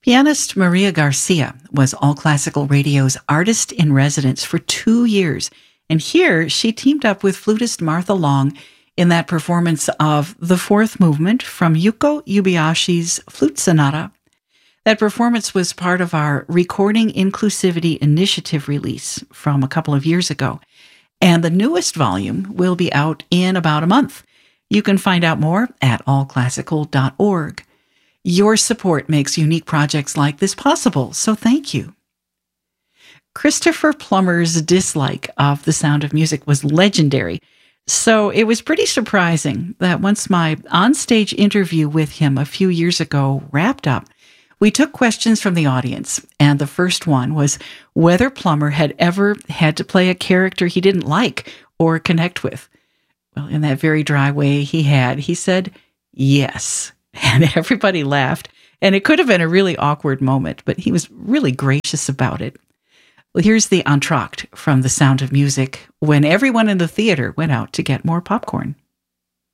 Pianist Maria Garcia was All Classical Radio's artist in residence for 2 years, and here she teamed up with flutist Martha Long in that performance of the fourth movement from Yuko Ubuyashi's Flute Sonata. That performance was part of our Recording Inclusivity Initiative release from a couple of years ago, and the newest volume will be out in about a month. You can find out more at allclassical.org. Your support makes unique projects like this possible, so thank you. Christopher Plummer's dislike of The Sound of Music was legendary, so it was pretty surprising that once my onstage interview with him a few years ago wrapped up, we took questions from the audience, and the first one was whether Plummer had ever had to play a character he didn't like or connect with. Well, in that very dry way he had, he said, yes. And everybody laughed, and it could have been a really awkward moment, but he was really gracious about it. Well, here's the entr'acte from The Sound of Music when everyone in the theater went out to get more popcorn.